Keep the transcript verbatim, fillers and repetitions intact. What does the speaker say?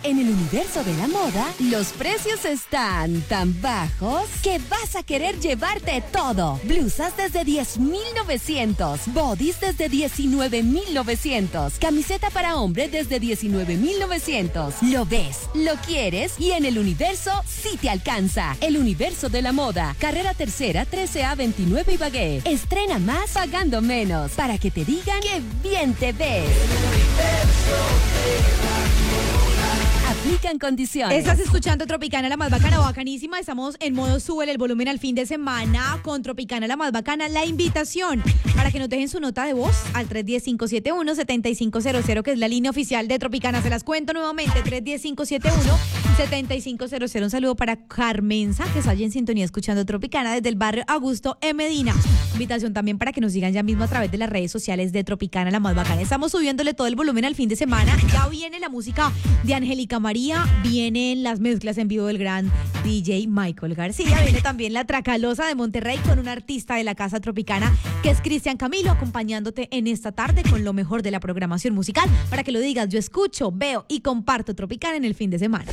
En el universo de la moda, los precios están tan bajos que vas a querer llevarte todo. Blusas desde diez mil novecientos, bodys desde diecinueve mil novecientos, camiseta para hombre desde diecinueve mil novecientos. Lo ves, lo quieres y en el universo sí te alcanza. El universo de la moda, carrera tercera, trece A veintinueve Ibagué. Estrena más pagando menos para que te digan que bien te ves. Aplican condiciones. Estás escuchando Tropicana, la más bacana, bacanísima. Estamos en modo súbele el volumen al fin de semana con Tropicana, la más bacana. La invitación para que nos dejen su nota de voz al tres uno cero, cinco siete uno, siete cinco cero cero, que es la línea oficial de Tropicana. Se las cuento nuevamente, tres uno cero, cinco siete uno, siete cinco cero cero. Un saludo para Carmenza, que está allí en sintonía escuchando Tropicana desde el barrio Augusto E. Medina. Invitación también para que nos sigan ya mismo a través de las redes sociales de Tropicana, la más bacana. Estamos subiéndole todo el volumen al fin de semana. Ya viene la música de Angélica María, vienen las mezclas en vivo del gran D J Michael García, viene también la Tracalosa de Monterrey con un artista de la Casa Tropicana que es Cristian Camilo, acompañándote en esta tarde con lo mejor de la programación musical para que lo digas. Yo escucho, veo y comparto Tropicana en el fin de semana.